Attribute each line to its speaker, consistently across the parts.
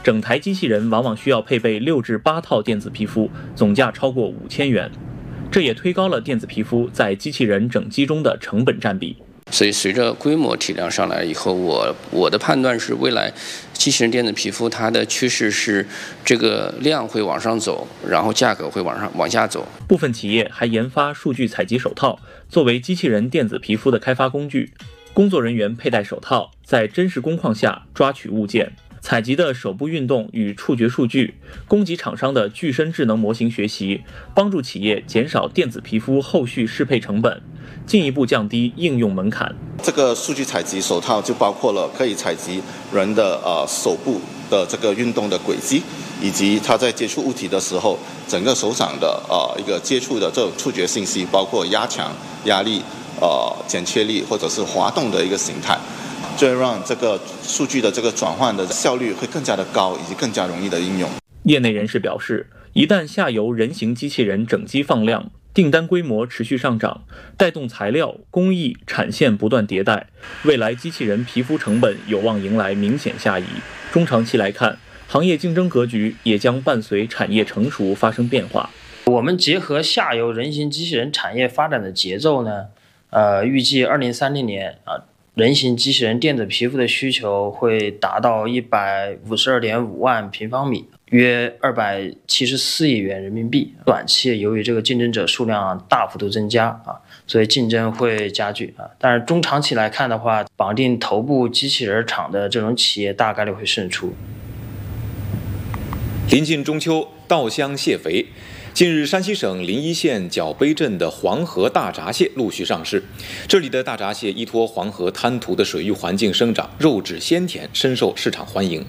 Speaker 1: 整台机器人往往需要配备6至8套电子皮肤，总价超过5000元。这也推高了电子皮肤在机器人整机中的成本占比。
Speaker 2: 所以随着规模体量上来以后，我的判断是，未来机器人电子皮肤它的趋势是这个量会往上走，然后价格会往下走。
Speaker 1: 部分企业还研发数据采集手套，作为机器人电子皮肤的开发工具。工作人员佩戴手套，在真实工况下抓取物件，采集的手部运动与触觉数据，供给厂商的具身智能模型学习，帮助企业减少电子皮肤后续适配成本，进一步降低应用门槛。
Speaker 3: 这个数据采集手套就包括了可以采集人的手部的这个运动的轨迹，以及他在接触物体的时候，整个手掌的一个接触的这种触觉信息，包括压强、压力、剪切力或者是滑动的一个形态，这让这个数据的这个转换的效率会更加的高，以及更加容易的应用。
Speaker 1: 业内人士表示，一旦下游人形机器人整机放量，订单规模持续上涨，带动材料、工艺、产线不断迭代，未来机器人皮肤成本有望迎来明显下移。中长期来看，行业竞争格局也将伴随产业成熟发生变化。
Speaker 4: 我们结合下游人形机器人产业发展的节奏呢，预计2030年人形机器人电子皮肤的需求会达到152.5万平方米，约274亿元人民币。短期由于这个竞争者数量大幅度增加所以竞争会加剧但是中长期来看的话，绑定头部机器人厂的这种企业大概率会胜出。
Speaker 5: 临近中秋，稻香蟹肥。近日，山西省临沂县角碑镇的黄河大闸蟹陆续上市。这里的大闸蟹依托黄河滩涂的水域环境生长，肉质鲜甜，深受市场欢迎。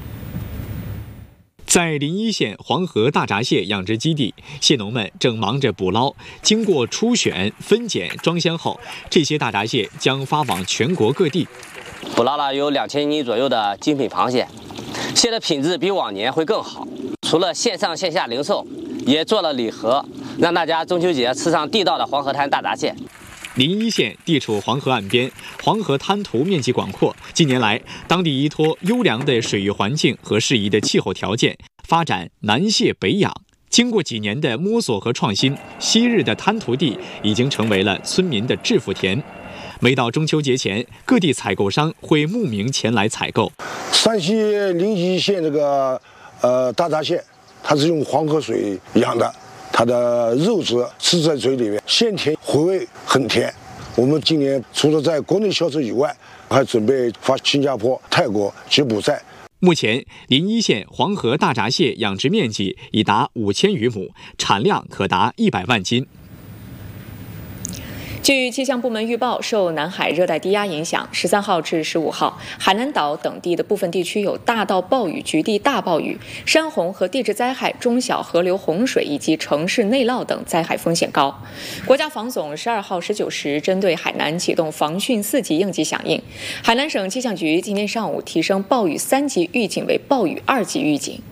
Speaker 6: 在临沂县黄河大闸蟹养殖基地，蟹农们正忙着捕捞。经过初选、分拣、装箱后，这些大闸蟹将发往全国各地。
Speaker 7: 捕捞了有2000斤左右的精品螃蟹，蟹的品质比往年会更好。除了线上线下零售，也做了礼盒，让大家中秋节吃上地道的黄河滩大闸蟹。
Speaker 6: 临沂县地处黄河岸边，黄河滩涂面积广阔。近年来，当地依托优良的水域环境和适宜的气候条件，发展南蟹北养。经过几年的摸索和创新，昔日的滩涂地已经成为了村民的致富田。每到中秋节前，各地采购商会慕名前来采购。
Speaker 8: 山西临沂县这个大闸蟹，它是用黄河水养的，它的肉质吃在嘴里面鲜甜，回味很甜。我们今年除了在国内销售以外，还准备发新加坡、泰国、柬埔寨。
Speaker 6: 目前，临沂县黄河大闸蟹养殖面积已达5000余亩，产量可达100万斤。
Speaker 9: 据气象部门预报，受南海热带低压影响，13号至15号，海南岛等地的部分地区有大到暴雨、局地大暴雨，山洪和地质灾害、中小河流洪水以及城市内涝等灾害风险高。国家防总12号19时针对海南启动防汛4级应急响应。海南省气象局今天上午提升暴雨3级预警为暴雨2级预警。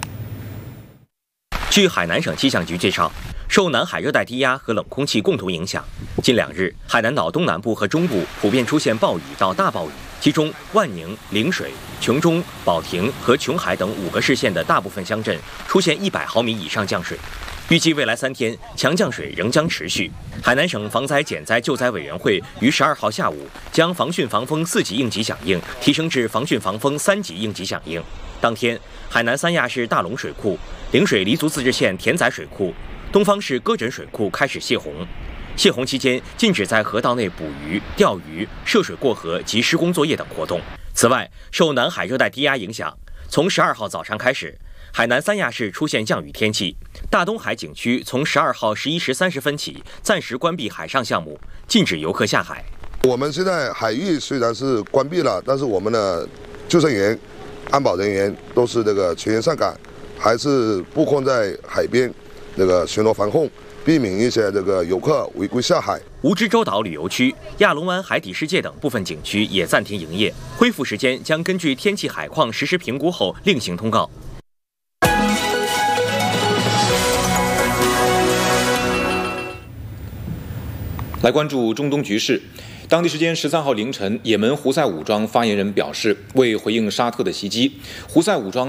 Speaker 10: 据海南省气象局介绍，受南海热带低压和冷空气共同影响，近2日，海南岛东南部和中部普遍出现暴雨到大暴雨，其中万宁、陵水、琼中、保亭和琼海等5个市县的大部分乡镇出现100毫米以上降水。预计未来3天强降水仍将持续。海南省防灾减灾救灾委员会于12号下午将防汛防风4级应急响应提升至防汛防风3级应急响应。当天，海南三亚市大龙水库、陵水黎族自治县田仔水库、东方市歌枕水库开始泄洪。泄洪期间，禁止在河道内捕鱼、钓鱼、涉水过河及施工作业等活动。此外，受南海热带低压影响，从12号早上开始，海南三亚市出现降雨天气。大东海景区从12号11时30分起暂时关闭海上项目，禁止游客下海。
Speaker 11: 我们现在海域虽然是关闭了，但是我们的救生员、安保人员都是全员上岗，还是布控在海边巡逻防控，避免一些游客违规下海。
Speaker 10: 蜈支洲岛旅游区、亚龙湾海底世界等部分景区也暂停营业，恢复时间将根据天气海况实时评估后另行通告。
Speaker 5: 来关注中东局势。当地时间13号凌晨，也门胡塞武装发言人表示，为回应沙特的袭击，胡塞武装